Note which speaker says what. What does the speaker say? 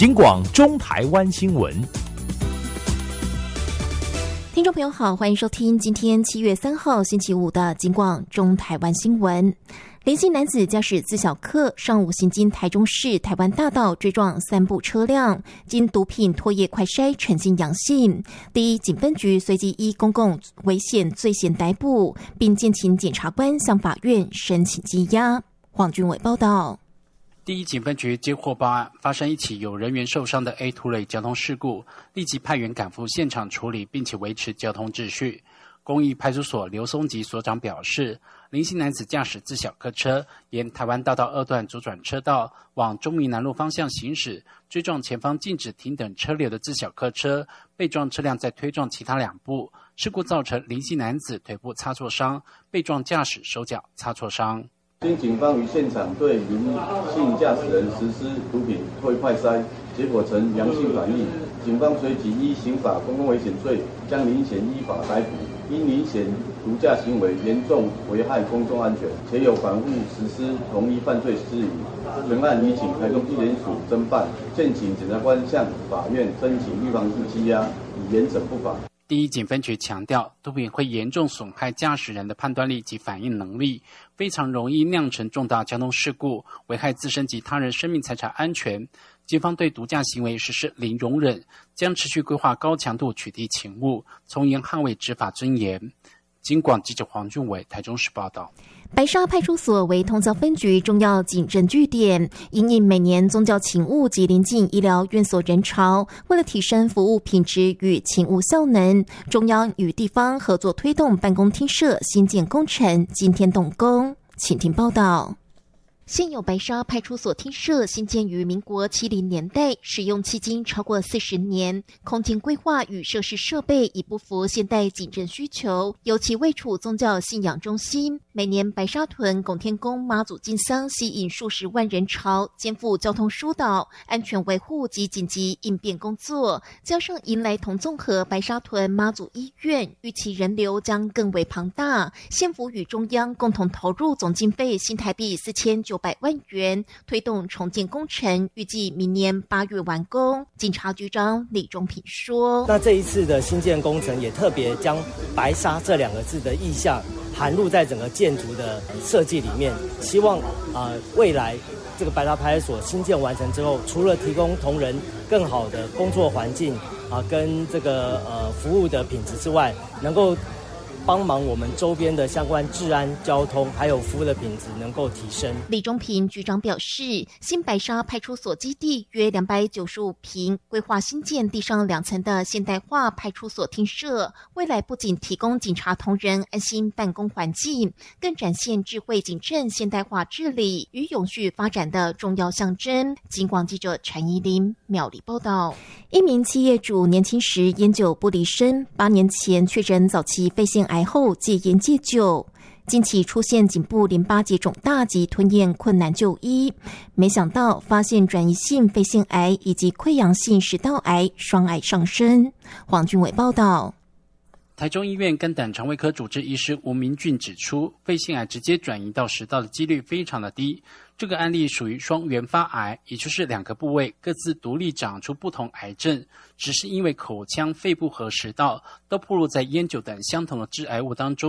Speaker 1: 警广中台湾新闻。
Speaker 2: 听众朋友好，欢迎收听今天7月3号星期五的警广中台湾新闻。林姓男子驾驶自小客上午行经台中市台湾大道追撞3部车辆，经毒品唾液快筛呈现阳性。第一警分局随即依公共危险罪嫌逮捕，并建请检察官向法院申请羁押。黄俊伟报道。
Speaker 3: 第一警分局接获报案，发生一起有人员受伤的 A 突类交通事故，立即派员赶赴现场处理，并且维持交通秩序。公益派出所刘松吉所长表示，林姓男子驾驶自小客车沿台湾大道2段左转车道往中民南路方向行驶，追撞前方禁止停等车流的自小客车，被撞车辆再推撞其他2部，事故造成林姓男子腿部擦挫伤，被撞驾驶手脚擦挫伤。
Speaker 4: 经警方于现场对林姓驾驶人实施毒品唾液快筛，结果呈阳性反应。警方随即依刑法公共危险罪将林显依法逮捕。因林显毒驾行为严重危害公众安全，且有反复实施同一犯罪事宜，本案已请台中地检署侦办，现请检察官向法院申请预防性羁押，以严惩不法。
Speaker 3: 第一警分局强调，毒品会严重损害驾驶人的判断力及反应能力，非常容易酿成重大交通事故，危害自身及他人生命财产安全。警方对毒驾行为实施零容忍，将持续规划高强度取缔勤务，从严捍卫执法尊严。警广记者黄俊伟台中市报道。
Speaker 2: 白沙派出所为通教分局重要警政据点，因应每年宗教勤务及临近医疗院所人潮，为了提升服务品质与勤务效能，中央与地方合作推动办公厅舍新建工程，今天动工。请听报道。现有白沙派出所厅舍新建于民国70年代，使用迄今超过40年，空间规划与设施设备已不符现代警政需求，尤其位处宗教信仰中心。每年白沙屯拱天宫妈祖进香吸引数十万人潮，肩负交通疏导、安全维护及紧急应变工作，加上迎来同综合白沙屯妈祖医院，预期人流将更为庞大。县府与中央共同投入总经费新台币4900万元，推动重建工程，预计明年8月完工。警察局长李忠平说：“
Speaker 5: 那这一次的新建工程也特别将白沙这2个字的意象含入在整个建筑的设计里面，希望未来这个白沙派出所新建完成之后，除了提供同仁更好的工作环境跟这个服务的品质之外，能够帮忙我们周边的相关治安、交通还有服务的品质能够提升。”
Speaker 2: 李忠平局长表示，新白沙派出所基地约295坪，规划新建地上2层的现代化派出所厅舍，未来不仅提供警察同仁安心办公环境，更展现智慧警政现代化治理与永续发展的重要象征。警广记者陈怡琳苗栗报道。一名企业主年轻时烟酒不离身，8年前确诊早期肺腺癌后戒烟戒酒，近期出现颈部淋巴结肿大及吞咽困难就医，没想到发现转移性肺腺癌以及溃疡性食道癌双癌上升。黄俊伟报道。
Speaker 3: 台中医院肝胆肠胃科主治医师吴明俊指出，肺腺癌直接转移到食道的几率非常的低。这个案例属于双原发癌，也就是2个部位各自独立长出不同癌症，只是因为口腔、肺部和食道都暴露在烟酒等相同的致癌物当中。